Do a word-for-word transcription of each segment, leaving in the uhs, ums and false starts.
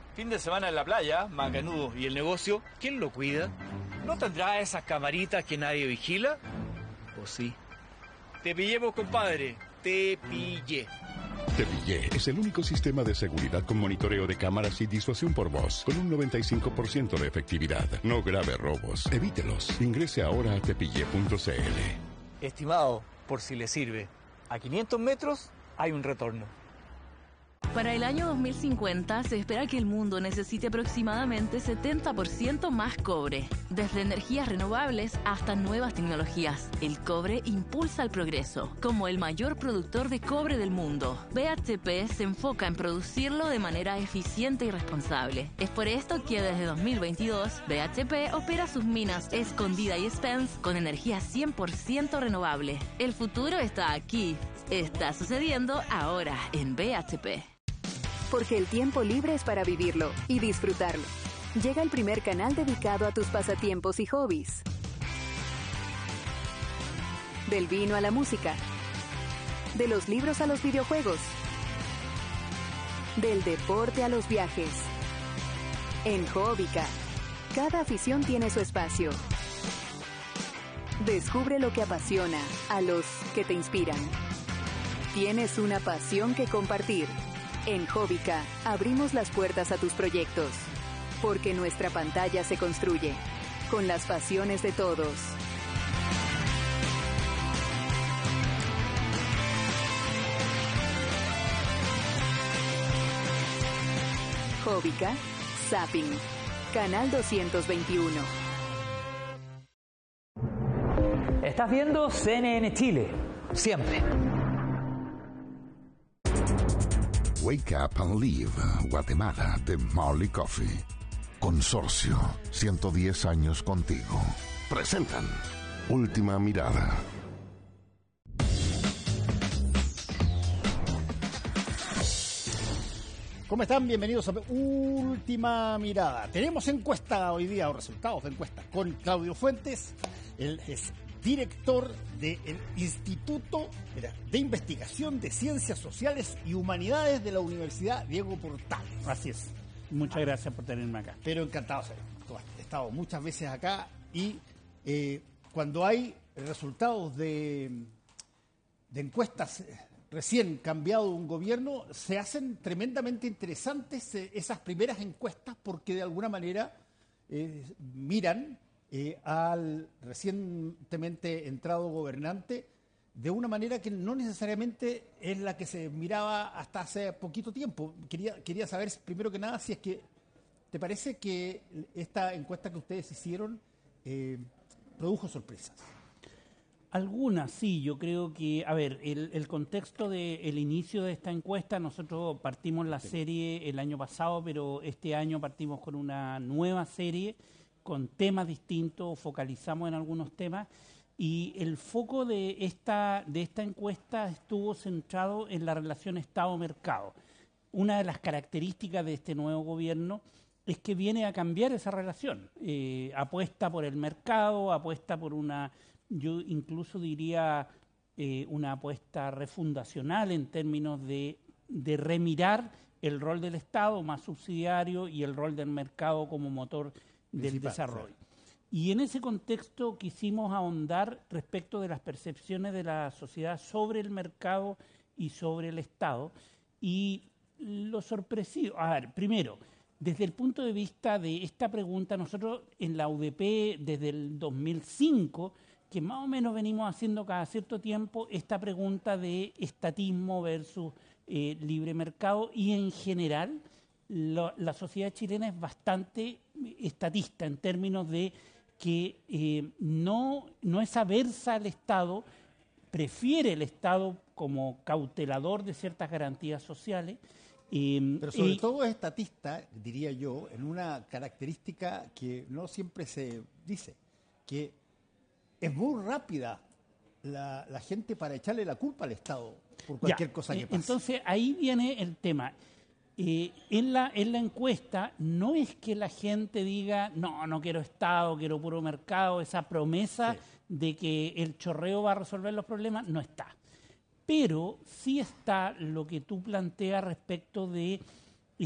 Fin de semana en la playa, macanudo. ¿Y el negocio? ¿Quién lo cuida? ¿No tendrá esas camaritas que nadie vigila? ¿O sí? Te pillemos, compadre. Te pillé. Te Pillé es el único sistema de seguridad con monitoreo de cámaras y disuasión por voz, con un noventa y cinco por ciento de efectividad. No grave robos. Evítelos. Ingrese ahora a tepillé punto c l. Estimado, por si le sirve, a quinientos metros hay un retorno. Para el año dos mil cincuenta se espera que el mundo necesite aproximadamente setenta por ciento más cobre. Desde energías renovables hasta nuevas tecnologías, el cobre impulsa el progreso. Como el mayor productor de cobre del mundo, B H P se enfoca en producirlo de manera eficiente y responsable. Es por esto que desde dos mil veintidós, B H P opera sus minas Escondida y Spence con energía cien por ciento renovable. El futuro está aquí. Está sucediendo ahora en B H P. Porque el tiempo libre es para vivirlo y disfrutarlo. Llega el primer canal dedicado a tus pasatiempos y hobbies. Del vino a la música. De los libros a los videojuegos. Del deporte a los viajes. En Hobbica, cada afición tiene su espacio. Descubre lo que apasiona a los que te inspiran. Tienes una pasión que compartir. En Hobbica, abrimos las puertas a tus proyectos, porque nuestra pantalla se construye con las pasiones de todos. Hobbica, Zapping, Canal doscientos veintiuno. Estás viendo C N N Chile, siempre. Wake Up and Live, Guatemala, de Marley Coffee. Consorcio, ciento diez años contigo. Presentan Última Mirada. ¿Cómo están? Bienvenidos a Última Mirada. Tenemos encuesta hoy día, o resultados de encuesta, con Claudio Fuentes. Él es director del Instituto de Investigación de Ciencias Sociales y Humanidades de la Universidad Diego Portales. Así es. Muchas gracias por tenerme acá. Pero encantado, señor. He estado muchas veces acá y eh, cuando hay resultados de, de encuestas recién cambiado un gobierno, se hacen tremendamente interesantes eh, esas primeras encuestas porque de alguna manera eh, miran Eh, al recientemente entrado gobernante de una manera que no necesariamente es la que se miraba hasta hace poquito tiempo. Quería, quería saber, primero que nada, si es que te parece que esta encuesta que ustedes hicieron eh, produjo sorpresas. Algunas, sí. Yo creo que, a ver, el, el contexto del inicio de esta encuesta, nosotros partimos la serie el año pasado, pero este año partimos con una nueva serie con temas distintos, focalizamos en algunos temas y el foco de esta, de esta encuesta estuvo centrado en la relación Estado-Mercado. Una de las características de este nuevo gobierno es que viene a cambiar esa relación, eh, apuesta por el mercado, apuesta por una, yo incluso diría, eh, una apuesta refundacional en términos de, de remirar el rol del Estado más subsidiario y el rol del mercado como motor del desarrollo. Y en ese contexto quisimos ahondar respecto de las percepciones de la sociedad sobre el mercado y sobre el Estado. Y lo sorpresivo, a ver, primero, desde el punto de vista de esta pregunta, nosotros en la U D P desde el dos mil cinco, que más o menos venimos haciendo cada cierto tiempo esta pregunta de estatismo versus eh, libre mercado, y en general Lo, la sociedad chilena es bastante estatista en términos de que eh, no, no es aversa al Estado, prefiere el Estado como cautelador de ciertas garantías sociales. Eh, Pero sobre y, todo es estatista, diría yo, en una característica que no siempre se dice, que es muy rápida la, la gente para echarle la culpa al Estado por cualquier ya, cosa que pase. Entonces ahí viene el tema. Eh, en, la, en la encuesta no es que la gente diga no, no quiero Estado, quiero puro mercado, esa promesa sí. de que el chorreo va a resolver los problemas, no está. Pero sí está lo que tú planteas respecto de eh,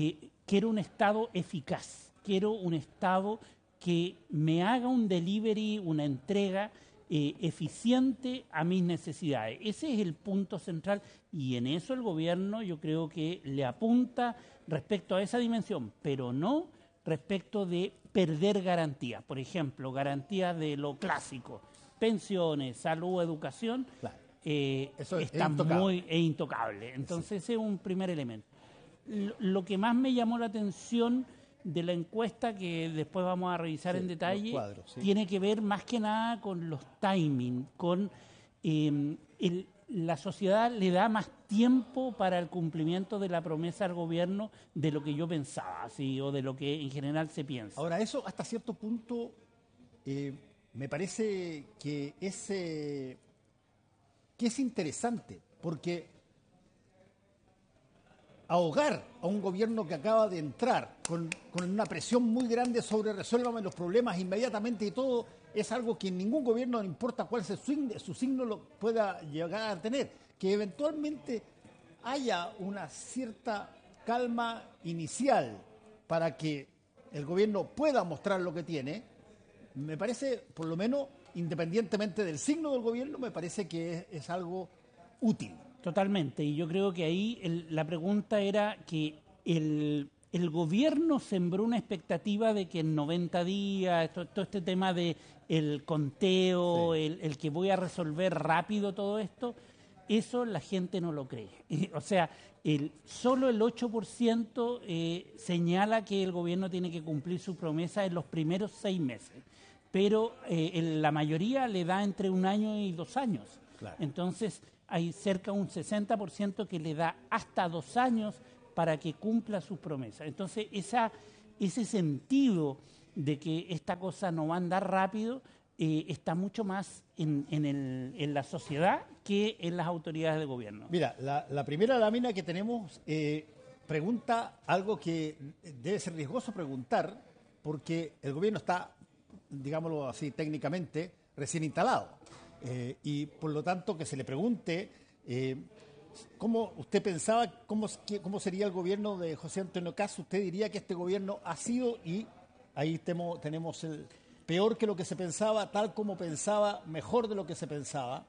quiero un Estado eficaz, quiero un Estado que me haga un delivery, una entrega eh, eficiente a mis necesidades. Ese es el punto central y en eso el gobierno yo creo que le apunta respecto a esa dimensión, pero no respecto de perder garantías. Por ejemplo, garantías de lo clásico, pensiones, salud, educación, Claro. eh, Eso es está intocable. muy e intocable. Entonces ese es un primer elemento. Lo, lo que más me llamó la atención de la encuesta, que después vamos a revisar Sí, en detalle, los cuadros, sí. tiene que ver más que nada con los timing, con eh, el, la sociedad le da más tiempo para el cumplimiento de la promesa al gobierno de lo que yo pensaba, ¿sí? O de lo que en general se piensa. Ahora, eso hasta cierto punto eh, me parece que es, eh, que es interesante, porque ahogar a un gobierno que acaba de entrar con, con una presión muy grande sobre resuélvame los problemas inmediatamente y todo, es algo que ningún gobierno, no importa cuál sea su signo, su signo, lo pueda llegar a tener. Que eventualmente haya una cierta calma inicial para que el gobierno pueda mostrar lo que tiene, me parece, por lo menos, independientemente del signo del gobierno, me parece que es, es algo útil. Totalmente, y yo creo que ahí el, la pregunta era que el, el gobierno sembró una expectativa de que en noventa días, todo, todo este tema de el conteo, Sí. el, el que voy a resolver rápido todo esto, eso la gente no lo cree. O sea, el, solo el ocho por ciento eh, señala que el gobierno tiene que cumplir su promesa en los primeros seis meses, pero eh, el, la mayoría le da entre un año y dos años. Claro. Entonces, hay cerca de un sesenta por ciento que le da hasta dos años para que cumpla sus promesas. Entonces, esa, ese sentido de que esta cosa no va a andar rápido eh, está mucho más en, en, el, en la sociedad que en las autoridades de gobierno. Mira, la, la primera lámina que tenemos eh, pregunta algo que debe ser riesgoso preguntar, porque el gobierno está, digámoslo así técnicamente, recién instalado. Eh, y por lo tanto que se le pregunte eh, cómo usted pensaba, cómo, cómo sería el gobierno de José Antonio Kast. Usted diría que este gobierno ha sido, y ahí temo, tenemos el peor que lo que se pensaba, tal como pensaba, mejor de lo que se pensaba.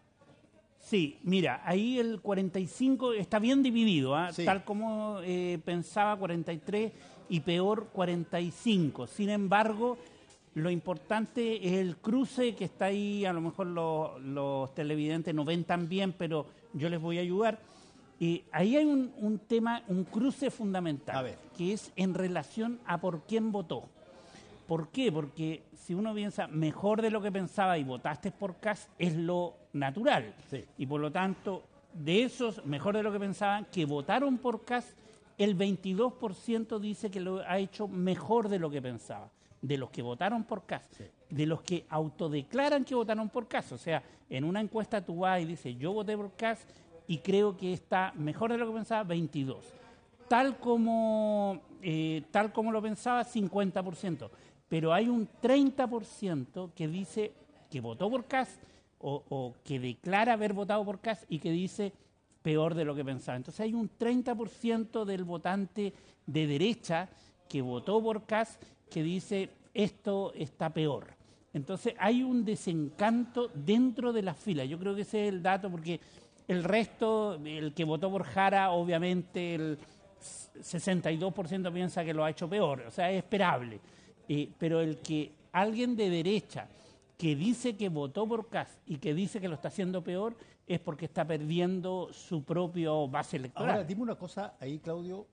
Sí, mira, ahí el cuarenta y cinco está bien dividido, ¿eh? Sí. Tal como eh, pensaba cuarenta y tres y peor cuarenta y cinco. Sin embargo, lo importante es el cruce que está ahí, a lo mejor los, los televidentes no ven tan bien, pero yo les voy a ayudar. Y ahí hay un, un tema, un cruce fundamental, A ver. que es en relación a por quién votó. ¿Por qué? Porque si uno piensa mejor de lo que pensaba y votaste por Kast, es lo natural. Sí. Y por lo tanto, de esos, mejor de lo que pensaban, que votaron por Kast, el veintidós por ciento dice que lo ha hecho mejor de lo que pensaba. De los que votaron por Kast, Sí. de los que autodeclaran que votaron por Kast. O sea, en una encuesta tú vas y dices, yo voté por Kast y creo que está mejor de lo que pensaba, veintidós. Tal como, eh, tal como lo pensaba, cincuenta por ciento. Pero hay un treinta por ciento que dice que votó por Kast o, o que declara haber votado por Kast y que dice peor de lo que pensaba. Entonces hay un treinta por ciento del votante de derecha que votó por Kast que dice esto está peor. Entonces hay un desencanto dentro de las filas. Yo creo que ese es el dato, porque el resto, el que votó por Jara, obviamente el sesenta y dos por ciento piensa que lo ha hecho peor, o sea, es esperable. Eh, pero el que alguien de derecha que dice que votó por Kast y que dice que lo está haciendo peor es porque está perdiendo su propio base electoral. Ahora, dime una cosa ahí, Claudio.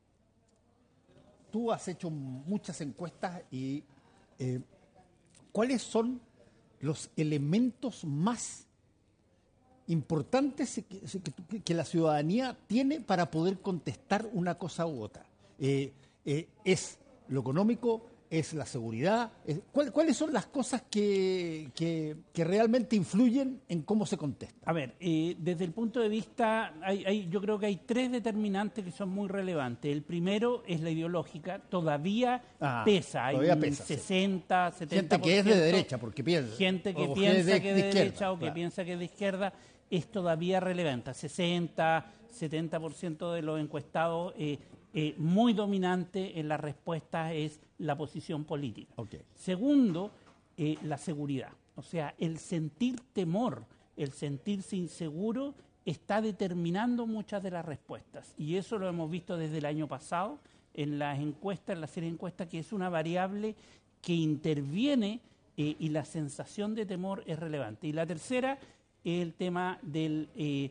Tú has hecho muchas encuestas y eh, ¿cuáles son los elementos más importantes que, que, que la ciudadanía tiene para poder contestar una cosa u otra? Eh, eh, ¿Es lo económico? ¿Es la seguridad? Es, ¿cuál, ¿Cuáles son las cosas que, que, que realmente influyen en cómo se contesta? A ver, eh, desde el punto de vista, hay, hay, yo creo que hay tres determinantes que son muy relevantes. El primero es la ideológica, todavía Ah, pesa, hay todavía un pesa, sí. sesenta, setenta por ciento. Gente que es de derecha, porque piensa. Gente que o piensa de- que es de de, izquierda, derecha o que claro. piensa que es de izquierda, es todavía relevante. sesenta, setenta por ciento de los encuestados eh, eh, muy dominante en las respuestas es la posición política. Okay. Segundo, eh, la seguridad. O sea, el sentir temor, el sentirse inseguro, está determinando muchas de las respuestas. Y eso lo hemos visto desde el año pasado en las encuestas, en la serie de encuestas, que es una variable que interviene eh, y la sensación de temor es relevante. Y la tercera es el tema del eh,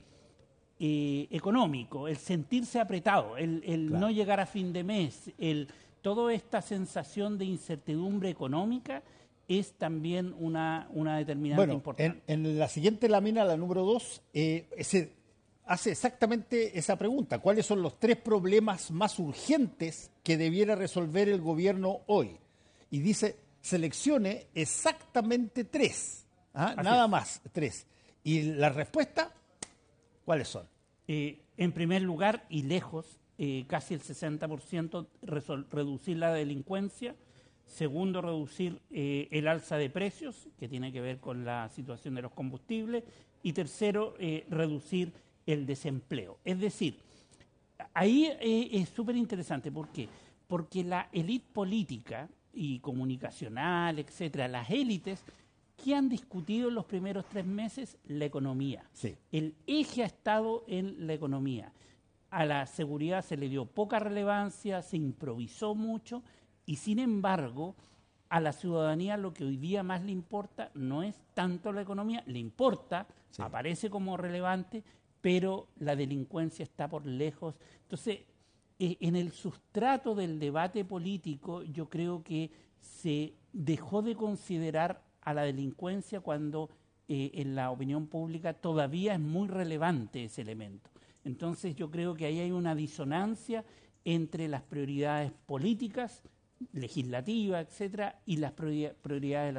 eh, económico, el sentirse apretado, el, el claro. no llegar a fin de mes, el, toda esta sensación de incertidumbre económica es también una, una determinante bueno, importante. En, en la siguiente lámina, la número dos, eh, ese, hace exactamente esa pregunta. ¿Cuáles son los tres problemas más urgentes que debiera resolver el gobierno hoy? Y dice, seleccione exactamente tres. ¿Ah? Nada es. más, tres. ¿Y la respuesta? ¿Cuáles son? Eh, en primer lugar, y lejos, eh, casi el sesenta por ciento resol- reducir la delincuencia. Segundo, reducir eh, el alza de precios, que tiene que ver con la situación de los combustibles. Y tercero, eh, reducir el desempleo. Es decir, ahí eh, es súper interesante. ¿Por qué? Porque la élite política y comunicacional, etcétera, las élites, ¿qué han discutido en los primeros tres meses? La economía. Sí. El eje ha estado en la economía. A la seguridad se le dio poca relevancia, se improvisó mucho. Y sin embargo, a la ciudadanía lo que hoy día más le importa no es tanto la economía, le importa, sí. aparece como relevante, pero la delincuencia está por lejos. Entonces, eh, en el sustrato del debate político, yo creo que se dejó de considerar a la delincuencia cuando eh, en la opinión pública todavía es muy relevante ese elemento. Entonces, yo creo que ahí hay una disonancia entre las prioridades políticas, legislativa, etcétera, y las prioridades de la